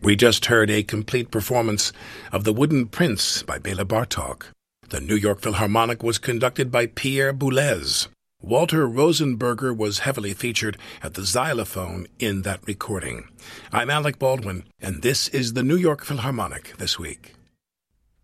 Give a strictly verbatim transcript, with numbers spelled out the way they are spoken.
We just heard a complete performance of The Wooden Prince by Bela Bartok. The New York Philharmonic was conducted by Pierre Boulez. Walter Rosenberger was heavily featured at the xylophone in that recording. I'm Alec Baldwin, and this is the New York Philharmonic This Week.